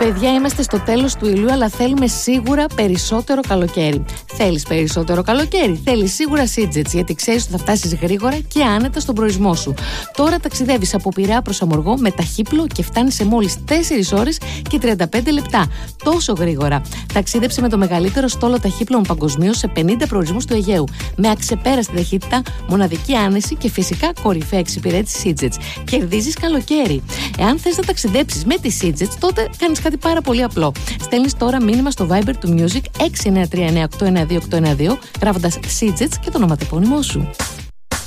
Παιδιά, είμαστε στο τέλος του ηλίου, αλλά θέλουμε σίγουρα περισσότερο καλοκαίρι. Θέλεις περισσότερο καλοκαίρι? Θέλεις σίγουρα Σίτζετς, γιατί ξέρεις ότι θα φτάσεις γρήγορα και άνετα στον προορισμό σου. Τώρα ταξιδεύεις από Πειραιά προς Αμοργό με ταχύπλο και φτάνεις σε μόλις 4 ώρες και 35 λεπτά. Τόσο γρήγορα. Ταξίδεψε με το μεγαλύτερο στόλο ταχύπλων παγκοσμίως σε 50 προορισμούς του Αιγαίου. Με αξεπέραστη ταχύτητα, μοναδική άνεση και φυσικά κορυφαία εξυπηρέτηση Σίτζετς. Κερδίζεις καλοκαίρι. Εάν θες να ταξιδέψεις με τη Σίτζετς, τότε κάνεις κάτι πάρα πολύ απλό. Στέλνεις τώρα μήνυμα στο Viber του Music 6939812812, γράφοντας Σίτζετς και το ονοματεπώνυμό σου.